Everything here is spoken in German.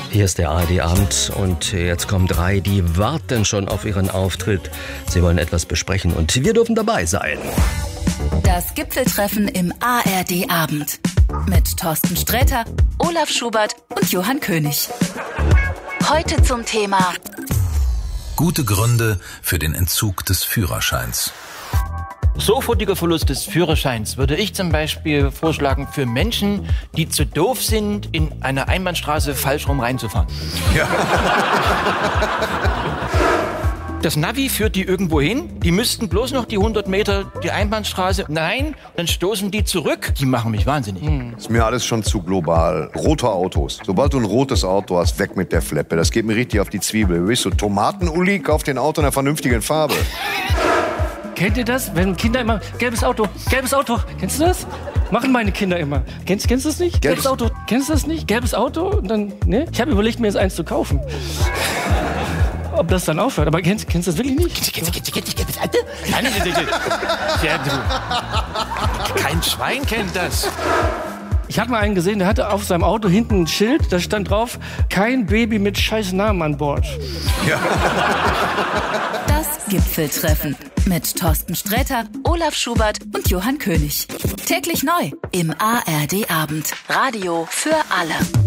Hier ist der ARD-Abend und jetzt kommen 3, die warten schon auf ihren Auftritt. Sie wollen etwas besprechen und wir dürfen dabei sein. Das Gipfeltreffen im ARD-Abend mit Thorsten Sträter, Olaf Schubert und Johann König. Heute zum Thema Gute Gründe für den Entzug des Führerscheins. Sofortiger Verlust des Führerscheins würde ich zum Beispiel vorschlagen für Menschen, die zu doof sind, in eine Einbahnstraße falsch rum reinzufahren. Ja. Das Navi führt die irgendwo hin, die müssten bloß noch die 100 Meter die Einbahnstraße. Nein, dann stoßen die zurück. Die machen mich wahnsinnig. Ist mir alles schon zu global. Rote Autos. Sobald du ein rotes Auto hast, weg mit der Fleppe. Das geht mir richtig auf die Zwiebel. Willst du Tomatenuli? Kauf den Auto in einer vernünftigen Farbe. Kennt ihr das, wenn Kinder immer, gelbes Auto, kennst du das? Machen meine Kinder immer. Kennst du das nicht? Gelbes Auto, kennst du das nicht? Gelbes Auto und dann, ne? Ich habe überlegt, mir jetzt eins zu kaufen. Ob das dann aufhört, aber kennst du das wirklich nicht? Kennst du gelbes Auto? Nein. Ja, du. Kein Schwein kennt das. Ich habe mal einen gesehen, der hatte auf seinem Auto hinten ein Schild, da stand drauf, kein Baby mit scheiß Namen an Bord. Ja. Das Gipfeltreffen mit Thorsten Sträter, Olaf Schubert und Johann König. Täglich neu im ARD-Abend. Radio für alle.